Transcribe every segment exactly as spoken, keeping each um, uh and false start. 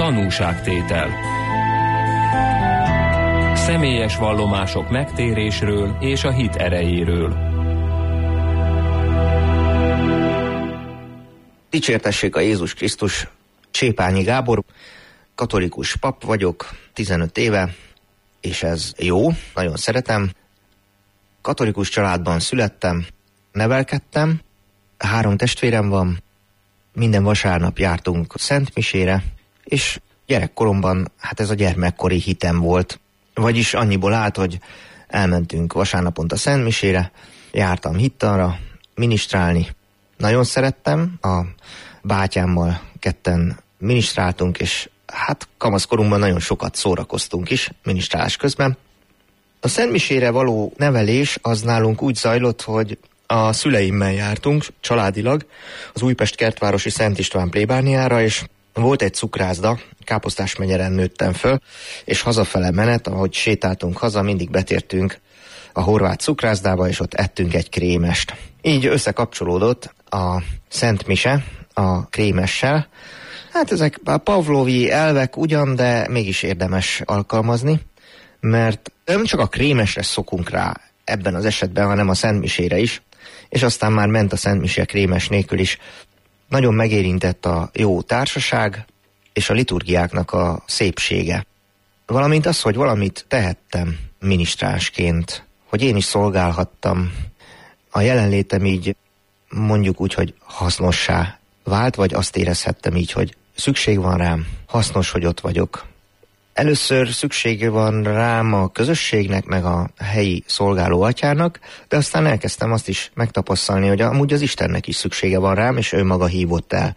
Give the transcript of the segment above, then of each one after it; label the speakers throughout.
Speaker 1: Tanúságtétel. Személyes vallomások megtérésről és a hit erejéről.
Speaker 2: Dicsértessék a Jézus Krisztus, Csépányi Gábor, katolikus pap vagyok, tizenöt éve, és ez jó, nagyon szeretem. Katolikus családban születtem, nevelkedtem, három testvérem van, minden vasárnap jártunk szentmisére, és gyerekkoromban, hát ez a gyermekkori hitem volt. Vagyis annyiból állt, hogy elmentünk vasárnaponta szentmisére, jártam hittanra, minisztrálni. Nagyon szerettem, a bátyámmal ketten minisztráltunk, és hát kamaszkorunkban nagyon sokat szórakoztunk is minisztrálás közben. A szentmisére való nevelés az nálunk úgy zajlott, hogy a szüleimmel jártunk családilag az Újpest kertvárosi Szent István plébániára, és volt egy cukrászda, Káposztás megyeren nőttem föl, és hazafele menet, ahogy sétáltunk haza, mindig betértünk a horvát cukrászdába, és ott ettünk egy krémest. Így összekapcsolódott a Szent Mise a krémessel. Hát ezek a pavlovi elvek ugyan, de mégis érdemes alkalmazni, mert nem csak a krémesre szokunk rá ebben az esetben, hanem a Szent Misére is, és aztán már ment a Szent Mise krémes nélkül is. Nagyon megérintett a jó társaság és a liturgiáknak a szépsége. Valamint az, hogy valamit tehettem minisztránsként, hogy én is szolgálhattam. A jelenlétem így mondjuk úgy, hogy hasznossá vált, vagy azt érezhettem így, hogy szükség van rám, hasznos, hogy ott vagyok. Először szükség van rám a közösségnek, meg a helyi szolgáló atyának, de aztán elkezdtem azt is megtapasztalni, hogy amúgy az Istennek is szüksége van rám, és ő maga hívott el.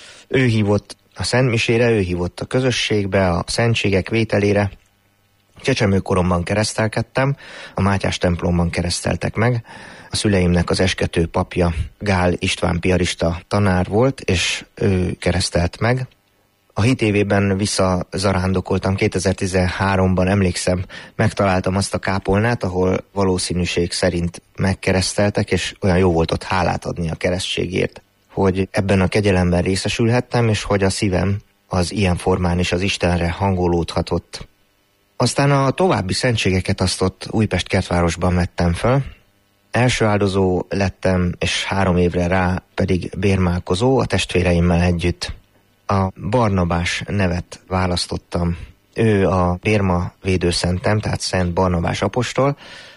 Speaker 2: Ő hívott a szentmisére, ő hívott a közösségbe, a szentségek vételére. Csecsemőkoromban keresztelkedtem, a Mátyás templomban kereszteltek meg. A szüleimnek az eskető papja Gál István piarista tanár volt, és ő keresztelt meg. A hit évében visszazarándokoltam, kétezer-tizenháromban emlékszem, megtaláltam azt a kápolnát, ahol valószínűség szerint megkereszteltek, és olyan jó volt ott hálát adni a keresztségért, hogy ebben a kegyelemben részesülhettem, és hogy a szívem az ilyen formán is az Istenre hangolódhatott. Aztán a további szentségeket azt ott Újpest kertvárosban vettem föl. Első áldozó lettem, és három évre rá pedig bérmálkozó a testvéreimmel együtt. A Barnabás nevet választottam. Ő a bérma védőszentem, tehát Szent Barnabás apostol.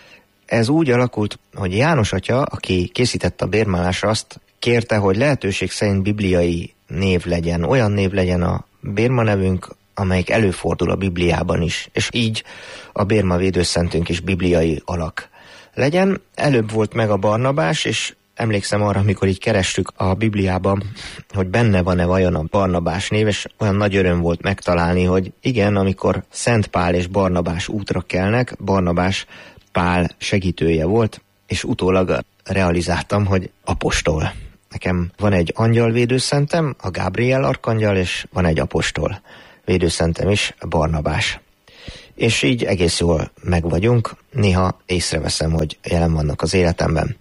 Speaker 2: Ez úgy alakult, hogy János atya, aki készítette a bérmálásra, azt kérte, hogy lehetőség szerint bibliai név legyen, olyan név legyen a bérma nevünk, amelyik előfordul a Bibliában is, és így a bérma védőszentünk is bibliai alak legyen. Előbb volt meg a Barnabás, és emlékszem arra, amikor így kerestük a Bibliában, hogy benne van-e vajon a Barnabás név, és olyan nagy öröm volt megtalálni, hogy igen, amikor Szent Pál és Barnabás útra kelnek, Barnabás Pál segítője volt, és utólag realizáltam, hogy apostol. Nekem van egy angyalvédőszentem, a Gábriel arkangyal, és van egy apostol védőszentem is, Barnabás. És így egész jól megvagyunk, néha észreveszem, hogy jelen vannak az életemben.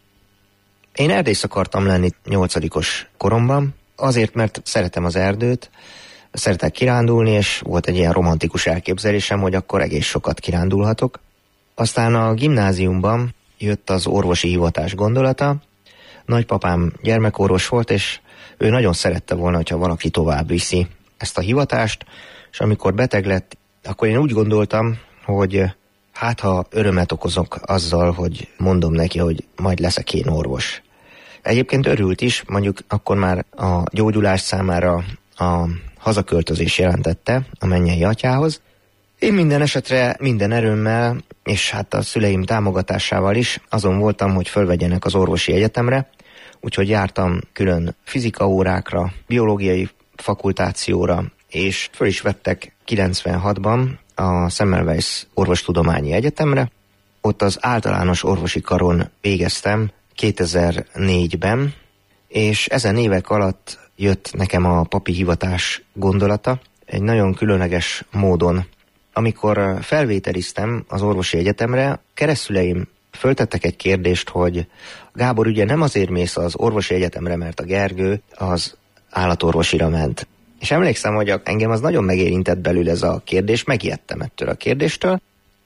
Speaker 2: Én erdész akartam lenni nyolcadikos koromban, azért, mert szeretem az erdőt, szeretek kirándulni, és volt egy ilyen romantikus elképzelésem, hogy akkor egész sokat kirándulhatok. Aztán a gimnáziumban jött az orvosi hivatás gondolata. Nagypapám gyermekorvos volt, és ő nagyon szerette volna, hogyha valaki tovább viszi ezt a hivatást, és amikor beteg lett, akkor én úgy gondoltam, hogy hát ha örömet okozok azzal, hogy mondom neki, hogy majd leszek én orvos. Egyébként örült is, mondjuk akkor már a gyógyulás számára a hazaköltözés jelentette a mennyei atyához. Én minden esetre minden erőmmel, és hát a szüleim támogatásával is azon voltam, hogy fölvegyenek az orvosi egyetemre, úgyhogy jártam külön fizikaórákra, biológiai fakultációra, és föl is vettek kilencvenhatban a Semmelweis Orvostudományi Egyetemre. Ott az általános orvosi karon végeztem kétezer-négyben, és ezen évek alatt jött nekem a papi hivatás gondolata egy nagyon különleges módon. Amikor felvételiztem az orvosi egyetemre, keresztszüleim föltettek egy kérdést, hogy Gábor, ugye nem azért mész az orvosi egyetemre, mert a Gergő az állatorvosira ment. És emlékszem, hogy engem az nagyon megérintett belül ez a kérdés, megijedtem ettől a kérdéstől,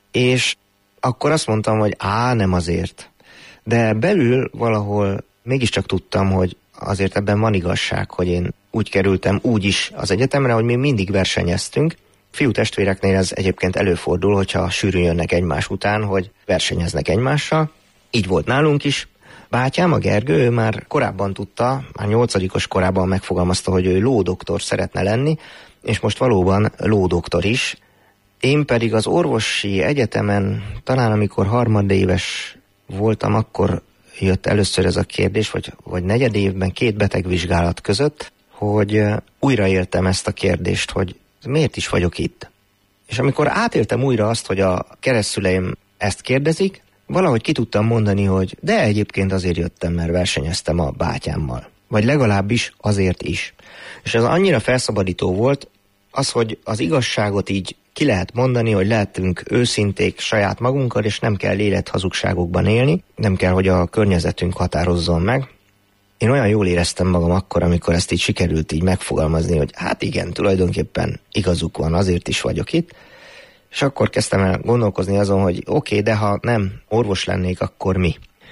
Speaker 2: és akkor azt mondtam, hogy á, nem azért. De belül valahol mégiscsak tudtam, hogy azért ebben van igazság, hogy én úgy kerültem úgy is az egyetemre, hogy mi mindig versenyeztünk. Fiú testvéreknél ez egyébként előfordul, hogyha sűrűn jönnek egymás után, hogy versenyeznek egymással. Így volt nálunk is. Bátyám, a Gergő, ő már korábban tudta, már nyolcadikos korában megfogalmazta, hogy ő lódoktor szeretne lenni, és most valóban lódoktor is. Én pedig az orvosi egyetemen, talán amikor harmadéves voltam, akkor jött először ez a kérdés, vagy, vagy negyed évben két betegvizsgálat között, hogy újraéltem ezt a kérdést, hogy miért is vagyok itt. És amikor átéltem újra azt, hogy a keresztszüleim ezt kérdezik, valahogy ki tudtam mondani, hogy de egyébként azért jöttem, mert versenyeztem a bátyámmal. Vagy legalábbis azért is. És ez annyira felszabadító volt, az, hogy az igazságot így ki lehet mondani, hogy lehetünk őszinték saját magunkkal, és nem kell élethazugságokban élni, nem kell, hogy a környezetünk határozzon meg. Én olyan jól éreztem magam akkor, amikor ezt így sikerült így megfogalmazni, hogy hát igen, tulajdonképpen igazuk van, azért is vagyok itt. És akkor kezdtem el gondolkozni azon, hogy oké, okay, de ha nem orvos lennék, akkor mi?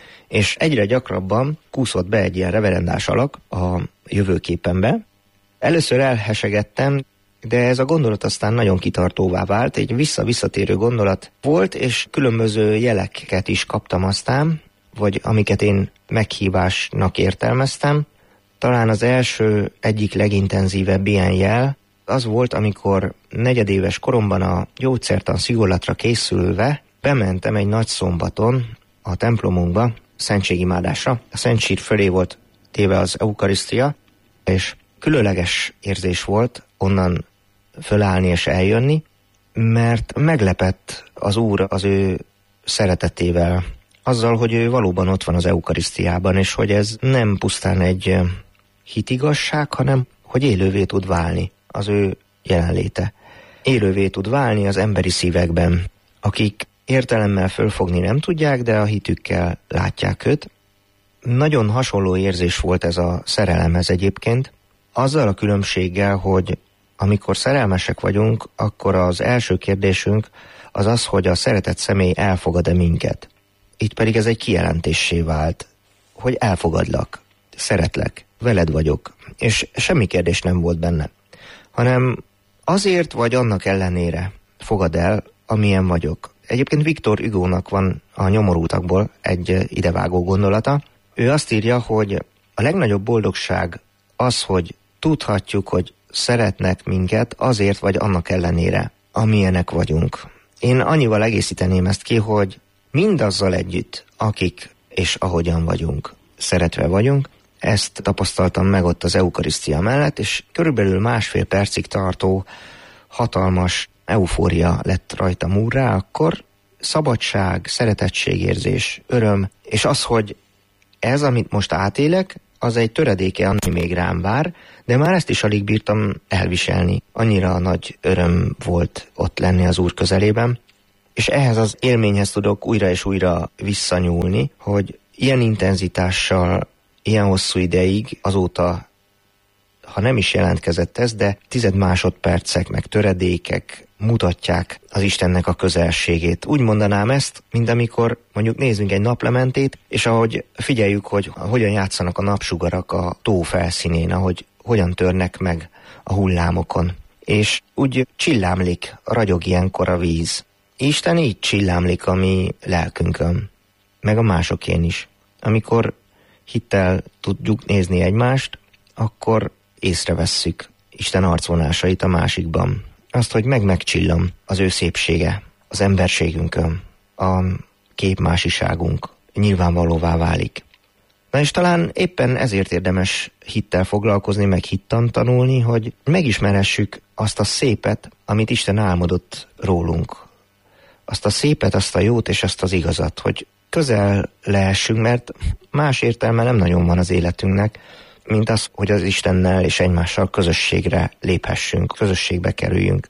Speaker 2: És egyre gyakrabban kúszott be egy ilyen reverendás alak a jövőképembe. Először elhesegettem, de ez a gondolat aztán nagyon kitartóvá vált, egy vissza-visszatérő gondolat volt, és különböző jeleket is kaptam aztán, vagy amiket én meghívásnak értelmeztem. Talán az első egyik legintenzívebb ilyen jel az volt, amikor negyedéves koromban a gyógyszertan szigorlatra készülve bementem egy nagy szombaton a templomunkba, szentségimádásra. A Szentsír fölé volt téve az eukarisztia, és különleges érzés volt onnan fölállni és eljönni, mert meglepett az Úr az ő szeretetével, azzal, hogy ő valóban ott van az eukarisztiában, és hogy ez nem pusztán egy hitigasság, hanem hogy élővé tud válni az ő jelenléte. Élővé tud válni az emberi szívekben, akik értelemmel fölfogni nem tudják, de a hitükkel látják őt. Nagyon hasonló érzés volt ez a szerelemhez egyébként, azzal a különbséggel, hogy amikor szerelmesek vagyunk, akkor az első kérdésünk az az, hogy a szeretett személy elfogad-e minket. Itt pedig ez egy kijelentéssé vált, hogy elfogadlak, szeretlek, veled vagyok, és semmi kérdés nem volt benne, hanem azért vagy annak ellenére fogad el, amilyen vagyok. Egyébként Viktor Hugónak van a Nyomorultakból egy idevágó gondolata. Ő azt írja, hogy a legnagyobb boldogság az, hogy tudhatjuk, hogy szeretnek minket azért vagy annak ellenére, amilyenek vagyunk. Én annyival egészíteném ezt ki, hogy mindazzal együtt, akik és ahogyan vagyunk, szeretve vagyunk, ezt tapasztaltam meg ott az eukarisztia mellett, és körülbelül másfél percig tartó hatalmas eufória lett rajtam úrrá, akkor szabadság, szeretettségérzés, öröm, és az, hogy ez, amit most átélek, az egy töredéke, ami még rám vár, de már ezt is alig bírtam elviselni. Annyira nagy öröm volt ott lenni az Úr közelében, és ehhez az élményhez tudok újra és újra visszanyúlni, hogy ilyen intenzitással, ilyen hosszú ideig, azóta, ha nem is jelentkezett ez, de tized másodpercek, meg töredékek mutatják az Istennek a közelségét. Úgy mondanám ezt, mint amikor mondjuk nézzünk egy naplementét, és ahogy figyeljük, hogy hogyan játszanak a napsugarak a tó felszínén, ahogy hogyan törnek meg a hullámokon. És úgy csillámlik, ragyog ilyenkor a víz. Isten így csillámlik a mi lelkünkön, meg a másokén is. Amikor hittel tudjuk nézni egymást, akkor észrevesszük Isten arcvonásait a másikban. Azt, hogy meg-megcsillam az ő szépsége, az emberségünkön, a képmásiságunk nyilvánvalóvá válik. Na és talán éppen ezért érdemes hittel foglalkozni, meg hittan tanulni, hogy megismerhessük azt a szépet, amit Isten álmodott rólunk. Azt a szépet, azt a jót és azt az igazat, hogy közel lehessünk, mert más értelme nem nagyon van az életünknek, mint az, hogy az Istennel és egymással közösségre léphessünk, közösségbe kerüljünk.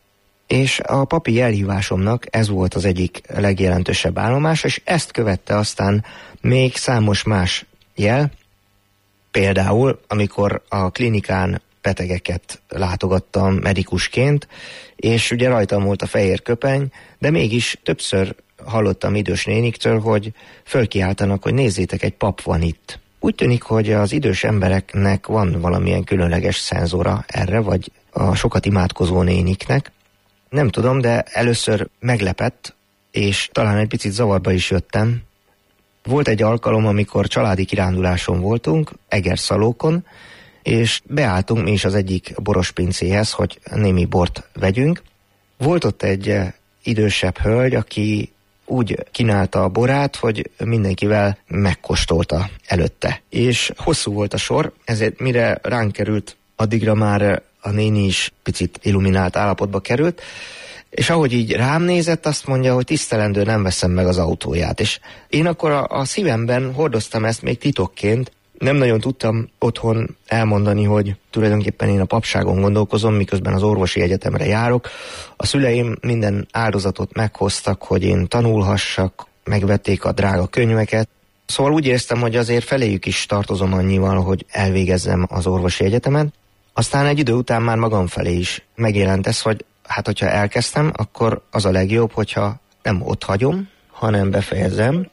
Speaker 2: És a papi elhívásomnak ez volt az egyik legjelentősebb állomás, és ezt követte aztán még számos más jel. Például, amikor a klinikán betegeket látogattam medikusként, és ugye rajtam volt a fehér köpeny, de mégis többször hallottam idős néniktől, hogy fölkiáltanak, hogy nézzétek, egy pap van itt. Úgy tűnik, hogy az idős embereknek van valamilyen különleges szenzora erre, vagy a sokat imádkozó néniknek. Nem tudom, de először meglepett, és talán egy picit zavarba is jöttem. Volt egy alkalom, amikor családi kiránduláson voltunk, Egerszalókon, és beálltunk mi is az egyik borospincéhez, hogy némi bort vegyünk. Volt ott egy idősebb hölgy, aki úgy kínálta a borát, hogy mindenkivel megkóstolta előtte. És hosszú volt a sor, ezért mire ránk került, addigra már a néni is picit illuminált állapotba került, és ahogy így rám nézett, azt mondja, hogy tisztelendő, nem veszem meg az autóját. És én akkor a, a szívemben hordoztam ezt még titokként, nem nagyon tudtam otthon elmondani, hogy tulajdonképpen én a papságon gondolkozom, miközben az orvosi egyetemre járok. A szüleim minden áldozatot meghoztak, hogy én tanulhassak, megvették a drága könyveket. Szóval úgy éreztem, hogy azért feléjük is tartozom annyival, hogy elvégezzem az orvosi egyetemen. Aztán egy idő után már magam felé is megjelent ez, hogy hát hogyha elkezdtem, akkor az a legjobb, hogyha nem ott hagyom, hanem befejezem.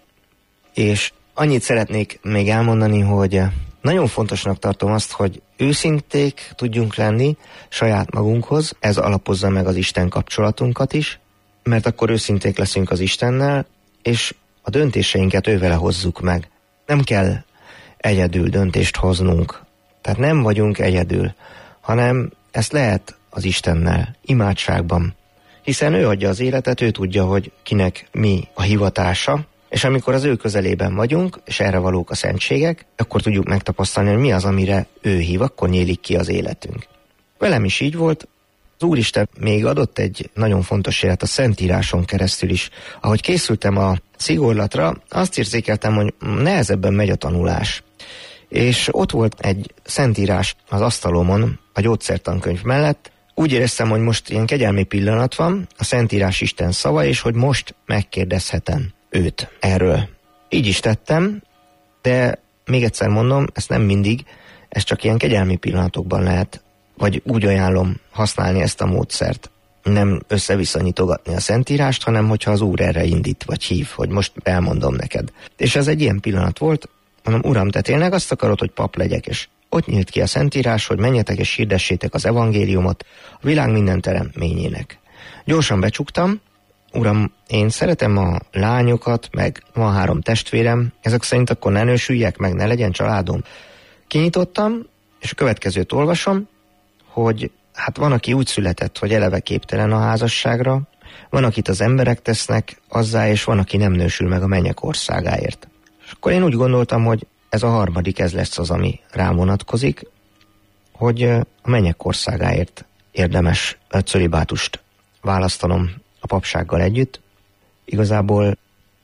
Speaker 2: És annyit szeretnék még elmondani, hogy nagyon fontosnak tartom azt, hogy őszinték tudjunk lenni saját magunkhoz, ez alapozza meg az Isten kapcsolatunkat is, mert akkor őszinték leszünk az Istennel, és a döntéseinket ővele hozzuk meg. Nem kell egyedül döntést hoznunk, tehát nem vagyunk egyedül, hanem ezt lehet az Istennel, imádságban, hiszen ő adja az életet, ő tudja, hogy kinek mi a hivatása, és amikor az ő közelében vagyunk, és erre valók a szentségek, akkor tudjuk megtapasztalni, hogy mi az, amire ő hív, akkor nyílik ki az életünk. Velem is így volt, az Úristen még adott egy nagyon fontos élet a Szentíráson keresztül is. Ahogy készültem a szigorlatra, azt érzékeltem, hogy nehezebben megy a tanulás. És ott volt egy szentírás az asztalomon, a gyógyszertankönyv mellett. Úgy éreztem, hogy most ilyen kegyelmi pillanat van, a Szentírás Isten szava, és hogy most megkérdezhetem őt erről. Így is tettem, de még egyszer mondom, ezt nem mindig, ez csak ilyen kegyelmi pillanatokban lehet, vagy úgy ajánlom használni ezt a módszert. Nem össze-vissza nyitogatni a Szentírást, hanem hogyha az Úr erre indít, vagy hív, hogy most elmondom neked. És ez egy ilyen pillanat volt, mondom, Uram, te tényleg azt akarod, hogy pap legyek, és ott nyílt ki a Szentírás, hogy menjetek és hirdessétek az evangéliumot a világ minden teremtményének. Gyorsan becsuktam, Uram, én szeretem a lányokat, meg van három testvérem, ezek szerint akkor ne nősüljek meg, ne legyen családom. Kinyitottam, és a következőt olvasom, hogy hát van, aki úgy született, hogy eleve képtelen a házasságra, van, akit az emberek tesznek azzá, és van, aki nem nősül meg a mennyek országáért. És akkor én úgy gondoltam, hogy ez a harmadik, ez lesz az, ami rám vonatkozik, hogy a mennyek országáért érdemes a cölibátust választanom a papsággal együtt. Igazából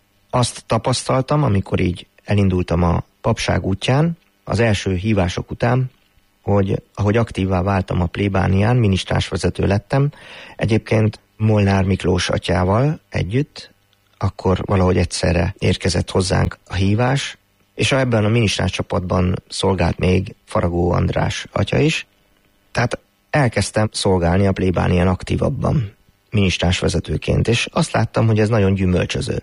Speaker 2: azt tapasztaltam, amikor így elindultam a papság útján, az első hívások után, hogy ahogy aktívvá váltam a plébánián, minisztránsvezető lettem, egyébként Molnár Miklós atyával együtt, akkor valahogy egyszerre érkezett hozzánk a hívás, és ebben a minisztráns csapatban szolgált még Faragó András atya is, tehát elkezdtem szolgálni a plébánián aktívabban, minisztránsvezetőként, és azt láttam, hogy ez nagyon gyümölcsöző.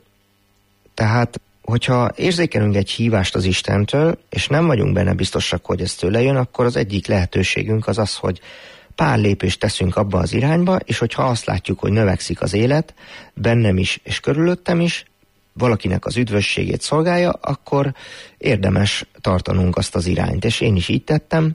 Speaker 2: Tehát, hogyha érzékelünk egy hívást az Istentől, és nem vagyunk benne biztosak, hogy ez tőle jön, akkor az egyik lehetőségünk az az, hogy pár lépést teszünk abba az irányba, és hogyha azt látjuk, hogy növekszik az élet, bennem is és körülöttem is, valakinek az üdvösségét szolgálja, akkor érdemes tartanunk azt az irányt. És én is így tettem.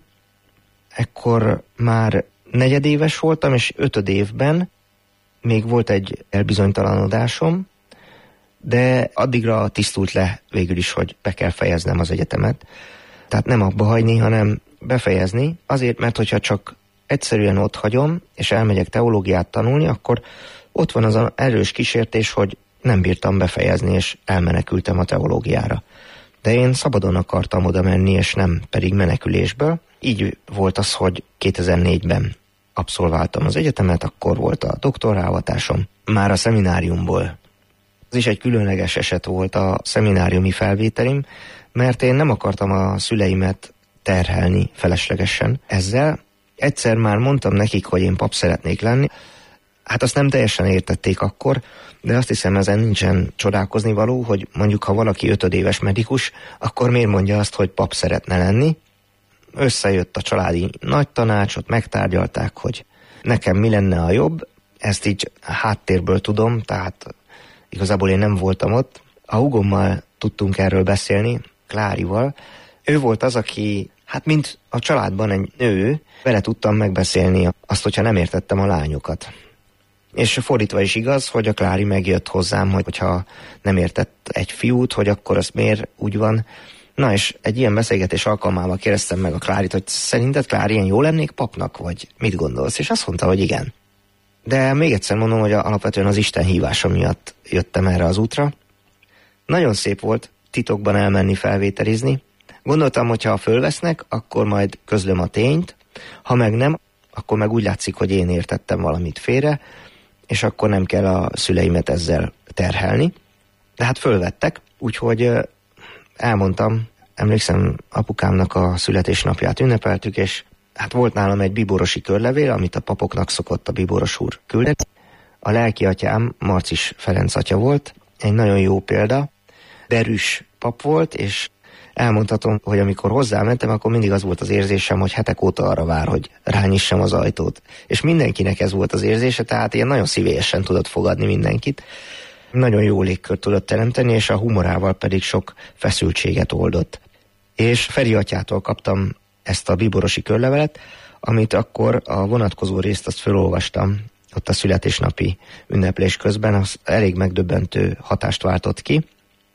Speaker 2: Ekkor már negyedéves voltam, és ötöd évben még volt egy elbizonytalanodásom, de addigra tisztult le végül is, hogy be kell fejeznem az egyetemet. Tehát nem abba hagyni, hanem befejezni. Azért, mert hogyha csak egyszerűen ott hagyom, és elmegyek teológiát tanulni, akkor ott van az az erős kísértés, hogy nem bírtam befejezni, és elmenekültem a teológiára. De én szabadon akartam oda menni, és nem pedig menekülésből. Így volt az, hogy kétezer-négyben abszolváltam az egyetemet, akkor volt a doktorálvatásom, már a szemináriumból. Ez is egy különleges eset volt a szemináriumi felvételim, mert én nem akartam a szüleimet terhelni feleslegesen ezzel, Egyszer már mondtam nekik, hogy én pap szeretnék lenni. Hát azt nem teljesen értették akkor, de azt hiszem, ezen nincsen csodálkozni való, hogy mondjuk ha valaki ötödéves medikus, akkor miért mondja azt, hogy pap szeretne lenni. Összejött a családi nagy tanácsot, megtárgyalták, hogy nekem mi lenne a jobb. Ezt így háttérből tudom, tehát igazából én nem voltam ott. A húgommal tudtunk erről beszélni, Klárival. Ő volt az, aki, hát mint a családban egy nő, vele tudtam megbeszélni azt, hogyha nem értettem a lányokat. És fordítva is igaz, hogy a Klári megjött hozzám, hogy hogyha nem értett egy fiút, hogy akkor az miért úgy van. Na és egy ilyen beszélgetés alkalmával kérdeztem meg a Klárit, hogy szerinted, Klári, én jó lennék papnak, vagy mit gondolsz? És azt mondta, hogy igen. De még egyszer mondom, hogy alapvetően az Isten hívása miatt jöttem erre az útra. Nagyon szép volt titokban elmenni felvételizni. Gondoltam, hogy ha fölvesznek, akkor majd közlöm a tényt, ha meg nem, akkor meg úgy látszik, hogy én értettem valamit félre, és akkor nem kell a szüleimet ezzel terhelni. De hát fölvettek, úgyhogy elmondtam, emlékszem, apukámnak a születésnapját ünnepeltük, és hát volt nálam egy bíborosi körlevél, amit a papoknak szokott a bíboros úr küldeni. A lelki atyám Marcis Ferenc atya volt, egy nagyon jó példa, berűs pap volt, és elmondhatom, hogy amikor hozzámentem, akkor mindig az volt az érzésem, hogy hetek óta arra vár, hogy rányissam az ajtót. És mindenkinek ez volt az érzése, tehát ilyen nagyon szívélyesen tudott fogadni mindenkit. Nagyon jó légkört tudott teremteni, és a humorával pedig sok feszültséget oldott. És Feri atyától kaptam ezt a bíborosi körlevelet, amit akkor a vonatkozó részt azt felolvastam, ott a születésnapi ünneplés közben, az elég megdöbbentő hatást váltott ki,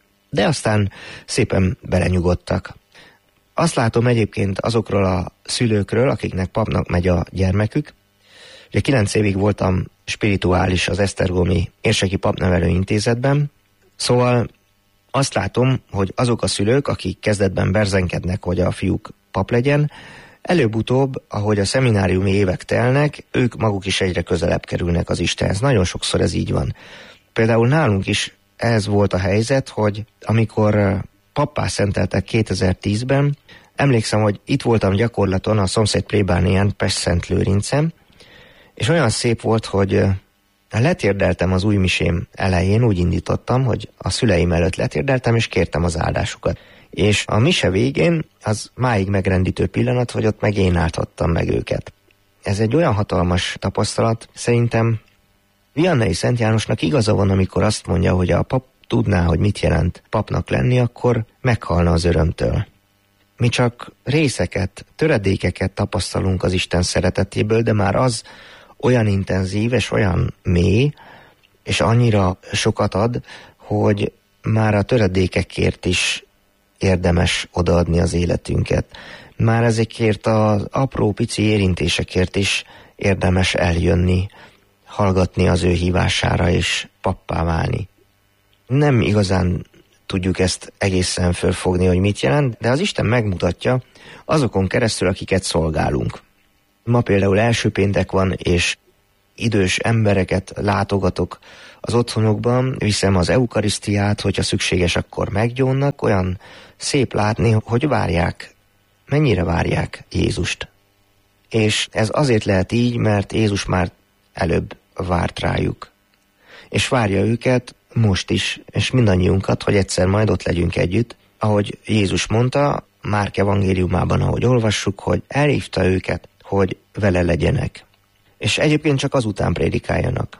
Speaker 2: de aztán szépen belenyugodtak. Azt látom egyébként azokról a szülőkről, akiknek papnak megy a gyermekük. Ugye kilenc évig voltam spirituális az Esztergomi Érseki Papnevelő Intézetben, szóval azt látom, hogy azok a szülők, akik kezdetben berzenkednek, hogy a fiúk pap legyen, előbb-utóbb, ahogy a szemináriumi évek telnek, ők maguk is egyre közelebb kerülnek az Istenhez. Nagyon sokszor ez így van. Például nálunk is ez volt a helyzet, hogy amikor pappá szenteltek kétezer-tízben, emlékszem, hogy itt voltam gyakorlaton a szomszéd plébánián Pest-Szent-Lőrincen, és olyan szép volt, hogy letérdeltem az új misém elején, úgy indítottam, hogy a szüleim előtt letérdeltem, és kértem az áldásukat. És a mise végén az máig megrendítő pillanat, hogy ott meg én áltattam meg őket. Ez egy olyan hatalmas tapasztalat, szerintem Viannai Szent Jánosnak igaza van, amikor azt mondja, hogy a pap tudná, hogy mit jelent papnak lenni, akkor meghalna az örömtől. Mi csak részeket, töredékeket tapasztalunk az Isten szeretetéből, de már az olyan intenzív és olyan mély, és annyira sokat ad, hogy már a töredékekért is érdemes odaadni az életünket. Már ezekért az apró pici érintésekért is érdemes eljönni, hallgatni az ő hívására és pappá válni. Nem igazán tudjuk ezt egészen fölfogni, hogy mit jelent, de az Isten megmutatja azokon keresztül, akiket szolgálunk. Ma például első péntek van, és idős embereket látogatok az otthonokban, viszem az eukarisztiát, hogyha szükséges, akkor meggyónnak. Olyan szép látni, hogy várják, mennyire várják Jézust. És ez azért lehet így, mert Jézus már előbb várt rájuk. És várja őket most is, és mindannyiunkat, hogy egyszer majd ott legyünk együtt, ahogy Jézus mondta, Márk evangéliumában, ahogy olvassuk, hogy elhívta őket, hogy vele legyenek. És egyébként csak azután prédikáljanak.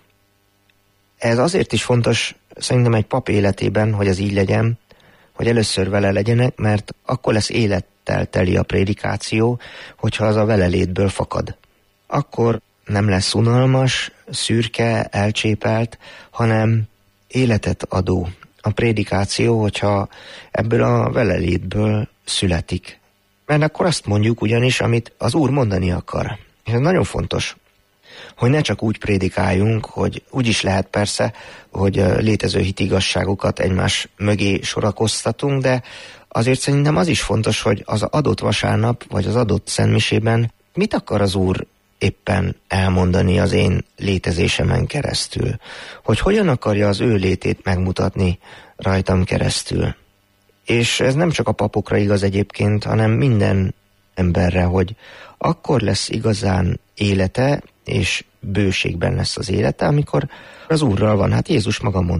Speaker 2: Ez azért is fontos szerintem egy pap életében, hogy ez így legyen, hogy először vele legyenek, mert akkor lesz élettel teli a prédikáció, hogyha az a velelétből fakad. Akkor nem lesz unalmas, szürke, elcsépelt, hanem életet adó a prédikáció, hogyha ebből a velelétből születik. Mert akkor azt mondjuk ugyanis, amit az Úr mondani akar. És ez nagyon fontos, hogy ne csak úgy prédikáljunk, hogy úgy is lehet persze, hogy létező hitigazságokat egymás mögé sorakoztatunk, de azért szerintem az is fontos, hogy az adott vasárnap, vagy az adott szentmisében mit akar az Úr éppen elmondani az én létezésemen keresztül. Hogy hogyan akarja az ő létét megmutatni rajtam keresztül. És ez nem csak a papokra igaz egyébként, hanem minden emberre, hogy akkor lesz igazán élete, és bőségben lesz az élete, amikor az Úrral van. Hát Jézus maga mondta,